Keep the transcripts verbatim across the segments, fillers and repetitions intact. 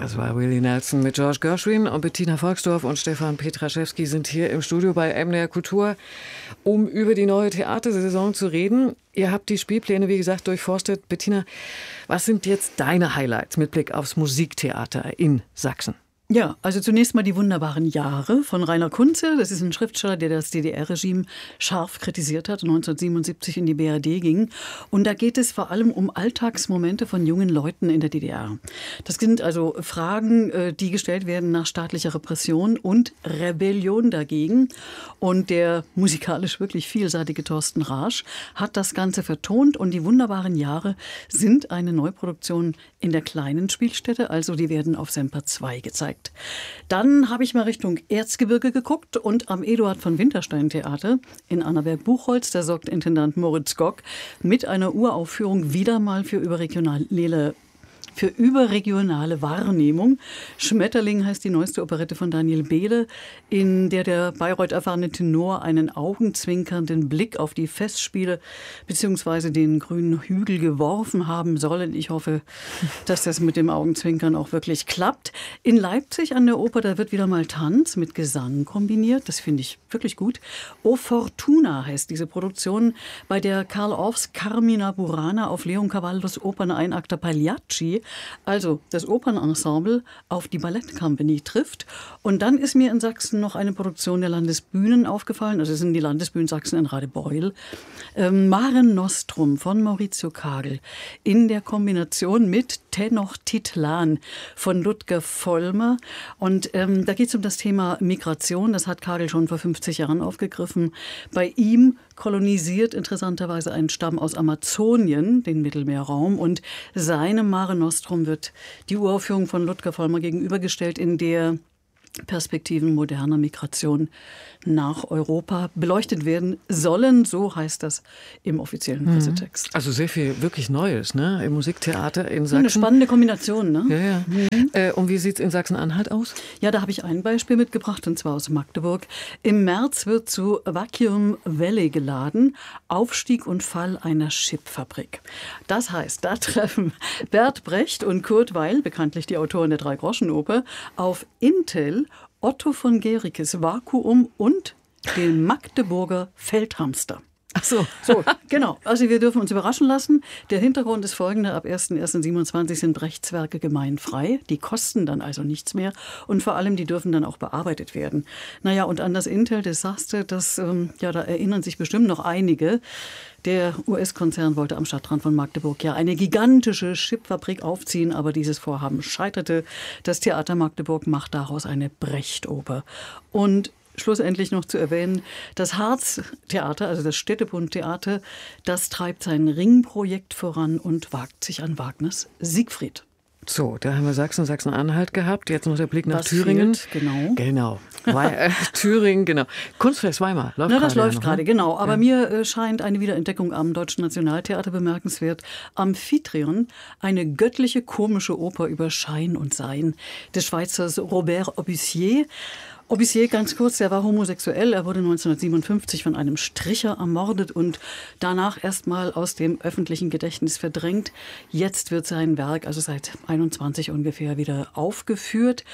Das war Willie Nelson mit George Gershwin und Bettina Volksdorf und Stefan Petraschewski sind hier im Studio bei M D R Kultur, um über die neue Theatersaison zu reden. Ihr habt die Spielpläne, wie gesagt, durchforstet. Bettina, was sind jetzt deine Highlights mit Blick aufs Musiktheater in Sachsen? Ja, also zunächst mal die wunderbaren Jahre von Rainer Kunze. Das ist ein Schriftsteller, der das D D R-Regime scharf kritisiert hat und neunzehnhundertsiebenundsiebzig in die B R D ging. Und da geht es vor allem um Alltagsmomente von jungen Leuten in der D D R. Das sind also Fragen, die gestellt werden nach staatlicher Repression und Rebellion dagegen. Und der musikalisch wirklich vielseitige Thorsten Raasch hat das Ganze vertont. Und die wunderbaren Jahre sind eine Neuproduktion in der kleinen Spielstätte. Also die werden auf Semper zwei gezeigt. Dann habe ich mal Richtung Erzgebirge geguckt und am Eduard von Winterstein Theater in Annaberg-Buchholz, da sorgt Intendant Moritz Gock mit einer Uraufführung wieder mal für überregionale für überregionale Wahrnehmung. Schmetterling heißt die neueste Operette von Daniel Behle, in der der Bayreuth erfahrene Tenor einen augenzwinkernden Blick auf die Festspiele bzw. den grünen Hügel geworfen haben soll. Ich hoffe, dass das mit dem Augenzwinkern auch wirklich klappt. In Leipzig an der Oper, da wird wieder mal Tanz mit Gesang kombiniert. Das finde ich wirklich gut. O Fortuna heißt diese Produktion, bei der Karl Orffs Carmina Burana auf Leoncavallos Operneinakter Pagliacci, also das Opernensemble, auf die Ballettcompany trifft. Und dann ist mir in Sachsen noch eine Produktion der Landesbühnen aufgefallen. Also es sind die Landesbühnen Sachsen in Radebeul. Ähm, Mare Nostrum von Maurizio Kagel in der Kombination mit Tenochtitlan von Ludger Vollmer. Und ähm, da geht es um das Thema Migration. Das hat Kagel schon vor fünfzig Jahren aufgegriffen. Bei ihm kolonisiert interessanterweise ein Stamm aus Amazonien den Mittelmeerraum. Und seinem Mare Nostrum wird die Uraufführung von Ludger Vollmer gegenübergestellt, in der Perspektiven moderner Migration nach Europa beleuchtet werden sollen. So heißt das im offiziellen Pressetext. Also sehr viel wirklich Neues, ne? Im Musiktheater in Sachsen. Eine spannende Kombination, ne? Ja, ja. Mhm. Äh, und wie sieht es in Sachsen-Anhalt aus? Ja, da habe ich ein Beispiel mitgebracht, und zwar aus Magdeburg. Im März wird zu Vacuum Valley geladen, Aufstieg und Fall einer Chipfabrik. Das heißt, da treffen Bert Brecht und Kurt Weil, bekanntlich die Autoren der Drei-Groschen-Oper, auf Intel, Otto von Guericke's Vakuum und den Magdeburger Feldhamster. Ach so. So, genau. Also wir dürfen uns überraschen lassen. Der Hintergrund ist folgender. Ab erster erster siebenundzwanzig sind Rechtswerke gemeinfrei. Die kosten dann also nichts mehr. Und vor allem, die dürfen dann auch bearbeitet werden. Naja, und an das Intel-Desaster, das, ähm, ja, da erinnern sich bestimmt noch einige. Der U S-Konzern wollte am Stadtrand von Magdeburg ja eine gigantische Chipfabrik aufziehen, aber dieses Vorhaben scheiterte. Das Theater Magdeburg macht daraus eine Brecht-Oper. Und schlussendlich noch zu erwähnen, das Harz-Theater, also das Städtebund-Theater, das treibt sein Ringprojekt voran und wagt sich an Wagners Siegfried. So, da haben wir Sachsen, Sachsen-Anhalt gehabt. Jetzt noch der Blick nach Was Thüringen. Fehlt, genau. Genau. Wei- äh, Thüringen, genau. Kunstfest Weimar läuft Na, das gerade läuft ja noch, gerade, ne? genau. Aber Ja. mir äh, scheint eine Wiederentdeckung am Deutschen Nationaltheater bemerkenswert. Amphitryon, eine göttliche komische Oper über Schein und Sein des Schweizers Robert Aubussier. Aubussier, ganz kurz, der war homosexuell. Er wurde neunzehnhundertsiebenundfünfzig von einem Stricher ermordet und danach erstmal aus dem öffentlichen Gedächtnis verdrängt. Jetzt wird sein Werk, also seit einundzwanzig ungefähr, wieder aufgeführt.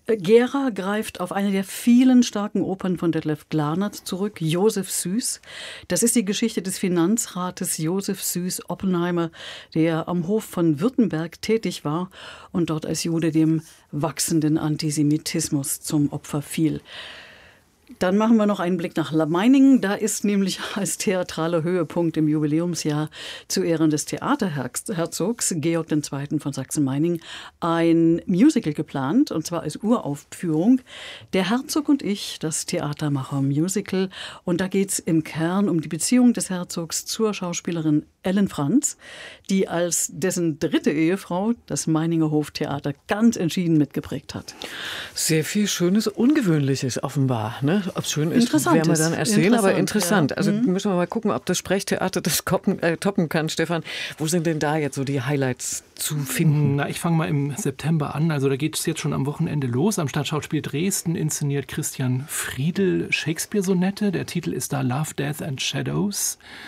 Gera greift auf eine der vielen starken Opern von Detlef Glarner zurück, Josef Süß. Das ist die Geschichte des Finanzrates Josef Süß Oppenheimer, der am Hof von Württemberg tätig war und dort als Jude dem wachsenden Antisemitismus zum Opfer fiel. Dann machen wir noch einen Blick nach Meiningen. Da ist nämlich als theatraler Höhepunkt im Jubiläumsjahr zu Ehren des Theaterherzogs Georg der Zweite. von Sachsen-Meiningen ein Musical geplant, und zwar als Uraufführung. Der Herzog und ich, das Theatermacher-Musical. Und da geht es im Kern um die Beziehung des Herzogs zur Schauspielerin Ellen Franz, die als dessen dritte Ehefrau das Meininger Hoftheater ganz entschieden mitgeprägt hat. Sehr viel Schönes, Ungewöhnliches offenbar. Ne? Ob es schön ist, Interessant werden wir ist. dann erst sehen, aber interessant. Ja. Also Mhm. müssen wir mal gucken, ob das Sprechtheater das toppen, äh, toppen kann, Stefan. Wo sind denn da jetzt so die Highlights zu finden? Na, ich fange mal im September an. Also da geht es jetzt schon am Wochenende los. Am Stadtschauspiel Dresden inszeniert Christian Friedl Shakespeare-Sonette. Der Titel ist da Love, Death and Shadows.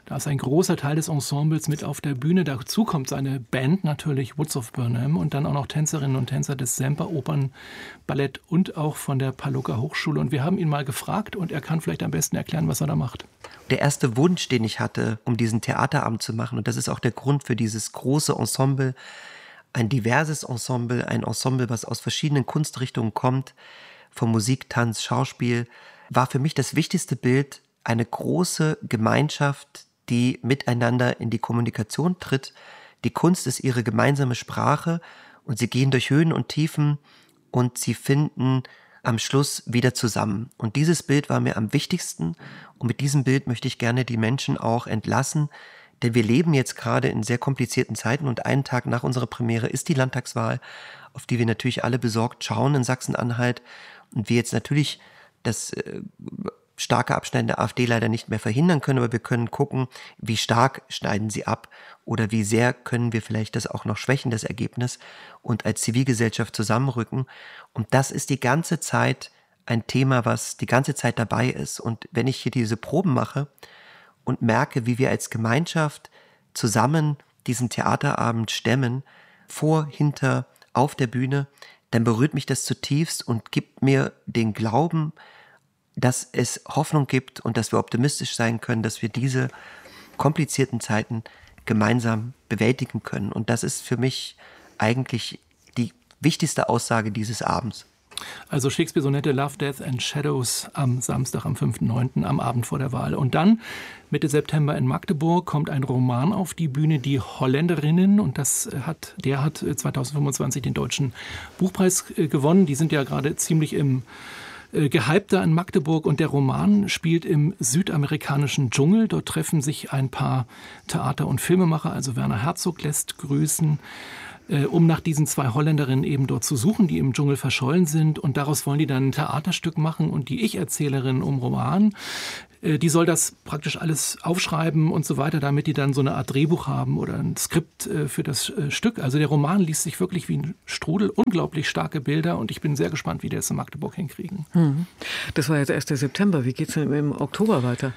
Da ist ein großer Teil des Ensembles mit auf der Bühne. Dazu kommt seine Band natürlich, Woods of Burnham, und dann auch noch Tänzerinnen und Tänzer des Semper Opern, Ballett und auch von der Palloka Hochschule. Und wir haben ihn mal gefragt und er kann vielleicht am besten erklären, was er da macht. Der erste Wunsch, den ich hatte, um diesen Theaterabend zu machen, und das ist auch der Grund für dieses große Ensemble, ein diverses Ensemble, ein Ensemble, was aus verschiedenen Kunstrichtungen kommt, von Musik, Tanz, Schauspiel, war für mich das wichtigste Bild, eine große Gemeinschaft, die miteinander in die Kommunikation tritt. Die Kunst ist ihre gemeinsame Sprache und sie gehen durch Höhen und Tiefen und sie finden am Schluss wieder zusammen. Und dieses Bild war mir am wichtigsten und mit diesem Bild möchte ich gerne die Menschen auch entlassen, denn wir leben jetzt gerade in sehr komplizierten Zeiten und einen Tag nach unserer Premiere ist die Landtagswahl, auf die wir natürlich alle besorgt schauen in Sachsen-Anhalt und wir jetzt natürlich das äh, starke Abschneiden der AfD leider nicht mehr verhindern können, aber wir können gucken, wie stark schneiden sie ab oder wie sehr können wir vielleicht das auch noch schwächen, das Ergebnis, und als Zivilgesellschaft zusammenrücken. Und das ist die ganze Zeit ein Thema, was die ganze Zeit dabei ist. Und wenn ich hier diese Proben mache und merke, wie wir als Gemeinschaft zusammen diesen Theaterabend stemmen, vor, hinter, auf der Bühne, dann berührt mich das zutiefst und gibt mir den Glauben, dass es Hoffnung gibt und dass wir optimistisch sein können, dass wir diese komplizierten Zeiten gemeinsam bewältigen können. Und das ist für mich eigentlich die wichtigste Aussage dieses Abends. Also Shakespeare-Sonette Love, Death and Shadows am Samstag, am fünften neunten, am Abend vor der Wahl. Und dann, Mitte September in Magdeburg, kommt ein Roman auf die Bühne, Die Holländerinnen. Und das hat, der hat zweitausendfünfundzwanzig den Deutschen Buchpreis gewonnen. Die sind ja gerade ziemlich im gehypter in Magdeburg und der Roman spielt im südamerikanischen Dschungel. Dort treffen sich ein paar Theater- und Filmemacher, also Werner Herzog lässt grüßen, äh, um nach diesen zwei Holländerinnen eben dort zu suchen, die im Dschungel verschollen sind. Und daraus wollen die dann ein Theaterstück machen und die Ich-Erzählerin um Roman, äh, die soll das praktisch alles aufschreiben und so weiter, damit die dann so eine Art Drehbuch haben oder ein Skript äh, für das äh, Stück. Also der Roman liest sich wirklich wie ein Strudel, unglaublich starke Bilder und ich bin sehr gespannt, wie die es in Magdeburg hinkriegen. Hm. Das war jetzt erst der September. Wie geht es denn im Oktober weiter?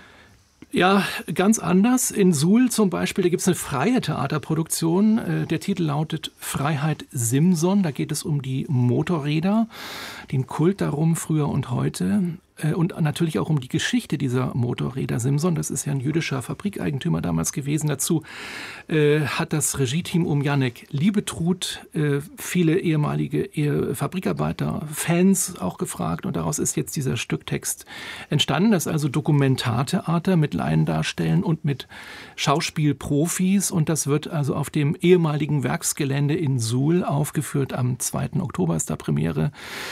Ja, ganz anders. In Suhl zum Beispiel, da gibt es eine freie Theaterproduktion. Äh, der Titel lautet Freiheit Simson. Da geht es um die Motorräder, den Kult darum früher und heute. Und natürlich auch um die Geschichte dieser Motorräder. Simson, das ist ja ein jüdischer Fabrikeigentümer damals gewesen. Dazu äh, hat das Regie-Team um Janek Liebetrud äh, viele ehemalige eh- Fabrikarbeiter, Fans auch gefragt. Und daraus ist jetzt dieser Stücktext entstanden. Das ist also Dokumentartheater mit Laiendarstellen und mit Schauspielprofis. Und das wird also auf dem ehemaligen Werksgelände in Suhl aufgeführt. Am zweiten Oktober ist da Premiere.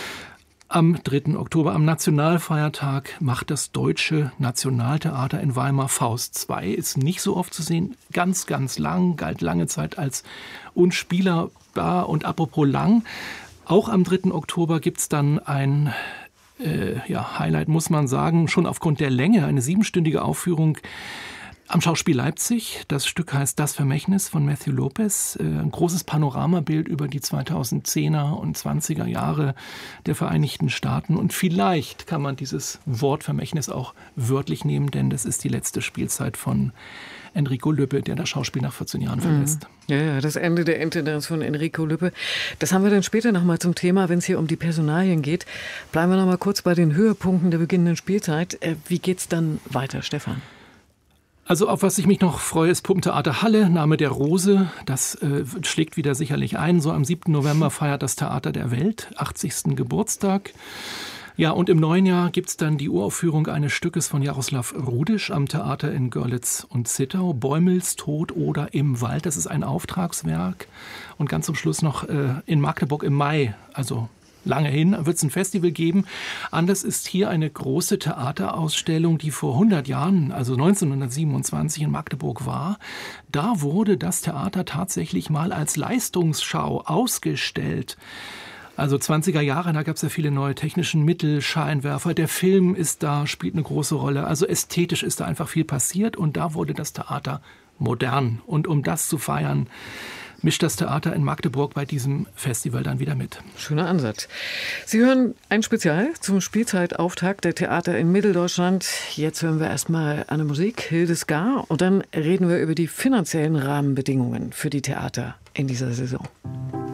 Am dritten Oktober, am Nationalfeiertag, macht das Deutsche Nationaltheater in Weimar Faust zwei. Ist nicht so oft zu sehen, ganz, ganz lang, galt lange Zeit als unspielbar. Und apropos lang, auch am dritten Oktober gibt es dann ein äh, ja, Highlight, muss man sagen, schon aufgrund der Länge, eine siebenstündige Aufführung am Schauspiel Leipzig. Das Stück heißt Das Vermächtnis von Matthew Lopez. Ein großes Panoramabild über die zweitausendzehner und zwanziger Jahre der Vereinigten Staaten. Und vielleicht kann man dieses Wort Vermächtnis auch wörtlich nehmen, denn das ist die letzte Spielzeit von Enrico Lübbe, der das Schauspiel nach vierzehn Jahren verlässt. Ja, ja, das Ende der Intendanz von Enrico Lübbe. Das haben wir dann später nochmal zum Thema, wenn es hier um die Personalien geht. Bleiben wir nochmal kurz bei den Höhepunkten der beginnenden Spielzeit. Wie geht's dann weiter, Stefan? Also auf was ich mich noch freue, ist Puppentheater Halle, Name der Rose. Das äh, schlägt wieder sicherlich ein. So am siebten November feiert das Theater der Welt, achtzigsten Geburtstag. Ja, und im neuen Jahr gibt es dann die Uraufführung eines Stückes von Jaroslav Rudisch am Theater in Görlitz und Zittau. Bäumels Tod oder im Wald, das ist ein Auftragswerk. Und ganz zum Schluss noch äh, in Magdeburg im Mai, also lange hin, wird es ein Festival geben. Anders ist hier eine große Theaterausstellung, die vor hundert Jahren, also neunzehnhundertsiebenundzwanzig in Magdeburg war. Da wurde das Theater tatsächlich mal als Leistungsschau ausgestellt. Also zwanziger Jahre, da gab es ja viele neue technische Mittel, Scheinwerfer. Der Film ist da, spielt eine große Rolle. Also ästhetisch ist da einfach viel passiert und da wurde das Theater modern. Und um das zu feiern, mischt das Theater in Magdeburg bei diesem Festival dann wieder mit. Schöner Ansatz. Sie hören ein Spezial zum Spielzeitauftakt der Theater in Mitteldeutschland. Jetzt hören wir erstmal eine Musik, Hildesgar, und dann reden wir über die finanziellen Rahmenbedingungen für die Theater in dieser Saison.